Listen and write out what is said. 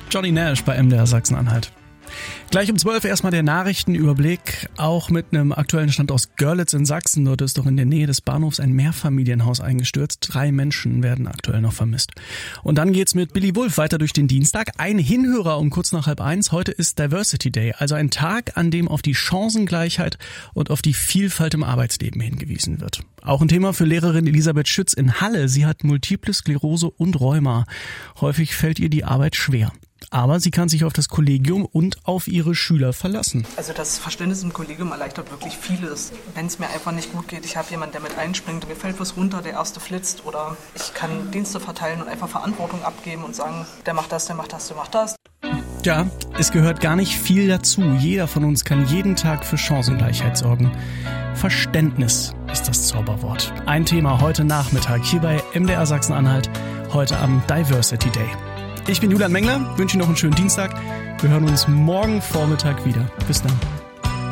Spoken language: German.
Johnny Nash bei MDR Sachsen-Anhalt. Gleich um 12 erstmal der Nachrichtenüberblick, auch mit einem aktuellen Stand aus Görlitz in Sachsen. Dort ist doch in der Nähe des Bahnhofs ein Mehrfamilienhaus eingestürzt. 3 Menschen werden aktuell noch vermisst. Und dann geht's mit Billy Wulff weiter durch den Dienstag. Ein Hinhörer um kurz nach 12:30. Heute ist Diversity Day, also ein Tag, an dem auf die Chancengleichheit und auf die Vielfalt im Arbeitsleben hingewiesen wird. Auch ein Thema für Lehrerin Elisabeth Schütz in Halle. Sie hat Multiple Sklerose und Rheuma. Häufig fällt ihr die Arbeit schwer. Aber sie kann sich auf das Kollegium und auf ihre Schüler verlassen. Also das Verständnis im Kollegium erleichtert wirklich vieles. Wenn es mir einfach nicht gut geht, ich habe jemanden, der mit einspringt, mir fällt was runter, der erste flitzt, oder ich kann Dienste verteilen und einfach Verantwortung abgeben und sagen, der macht das, der macht das, der macht das. Ja, es gehört gar nicht viel dazu. Jeder von uns kann jeden Tag für Chancengleichheit sorgen. Verständnis ist das Zauberwort. Ein Thema heute Nachmittag hier bei MDR Sachsen-Anhalt, heute am Diversity Day. Ich bin Julian Mengler, wünsche Ihnen noch einen schönen Dienstag. Wir hören uns morgen Vormittag wieder. Bis dann.